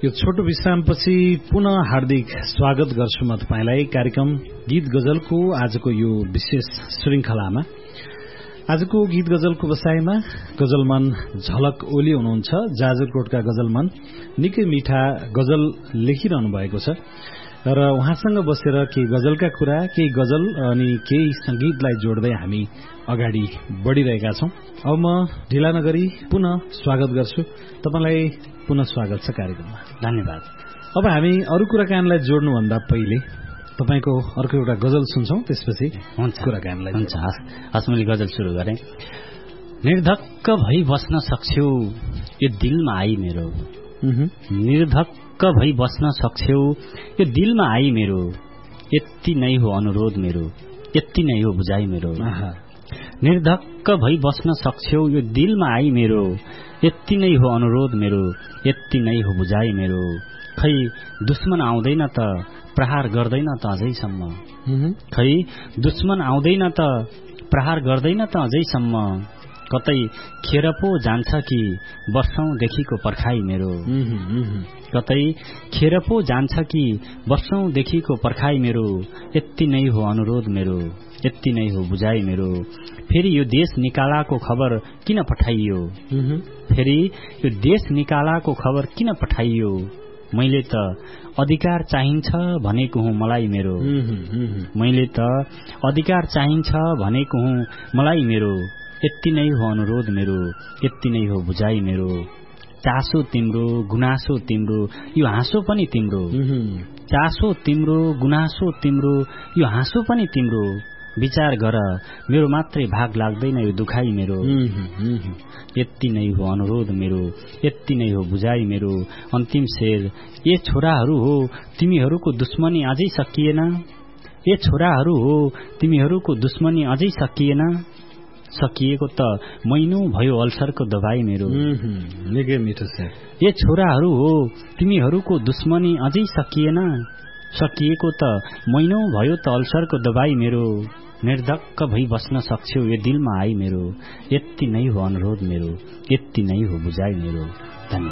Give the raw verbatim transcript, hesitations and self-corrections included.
यो छोटो विश्रामपछि पुनः हार्दिक स्वागत गर्छु म तपाईलाई कार्यक्रम गीत गजलको आजको यो विशेष श्रृंखलामा। आजको गीत गजलको बसाईमा गजलमन झलक ओली हुनुहुन्छ। जाजरकोटका गजलमन निकै मिठा गजल लेखिरहनु भएको छ र उहाँसँग बसेर केही गजलका कुरा, केही गजल अनि केही संगीतलाई जोड्दै हामी अगाडि बढ़िरहेका छौं। अब म ढिला नगरी पुनः स्वागत गर्छु तपाईलाई। पुनः स्वागत छ कार्यक्रममा। धन्यवाद। अब हामी अरू कुराकानीलाई जोड्नुभन्दा पहिले तपाईको अर्को एउटा गजल सुन्छौं, त्यसपछि हुन्छ कुराकानीलाई हुन्छ। हस् मैले गजल सुरु गरेँ। निर्धक्क भई बस्न सक्छौ यो दिलमा आई मेरो, निर्धक्क भई बस्न सक्छौ यो दिलमा आई मेरो, यति नै हो अनुरोध मेरो, यति नै हो बुझाइ मेरो। निर्धक्क भई बस्न सक्छौ यो दिलमा आई मेरो, यति नै हो अनुरोध मेरो, यति नै हो बुझाइ मेरो। खै दुश्मन आउँदैन त प्रहार गर्दैन त अझैसम्म, खै दुश्मन आउँदैन त प्रहार गर्दैन त अझैसम्म। कतै खेर पो जान्छ कि वर्षौंदेखिको पर्खाइ मेरो, कतै खेर पो जान्छ कि वर्षौंदेखिको पर्खाइ मेरो। यति नै हो अनुरोध मेरो, यति नै हो बुझाइ मेरो। फेरि यो देश निकालाको खबर किन पठाइयो, फेरि यो देश निकालाको खबर किन पठाइयो। मैले त अधिकार चाहिन्छ भनेको हुँ मलाई मेरो, मैले त अधिकार चाहिन्छ भनेको हुँ मलाई मेरो। यति नै हो अनुरोध मेरो, यति नै हो बुझाइ मेरो। चासो तिम्रो गुनासो तिम्रो यो हाँसो पनि तिम्रो, चासो तिम्रो गुनासो तिम्रो यो हाँसो पनि तिम्रो। विचार गर मेरो मात्रै भाग लाग्दैन यो दुखाइ मेरो। यति नै हो अनुरोध मेरो, यति नै हो बुझाइ मेरो। अन्तिम शेर। ए छोराहरू हो तिमीहरूको दुश्मनी अझै सकिएन, ए छोराहरू हो तिमीहरूको दुश्मनी अझै सकिएन। सकिएको त महिनौ भयो अल्सरको दबाई मेरो, निकै मिठो छ। ए छोराहरू हो तिमीहरूको दुश्मनी अझै सकिएन, सकिएको त महिनौ भयो त अल्सरको दबाई मेरो। निर्धक्क भई बस्न सक्छौ यो दिलमा आई मेरो, यति नै हो अनुरोध मेरो, यति नै हो बुझाइ मेरो। धन्यवाद।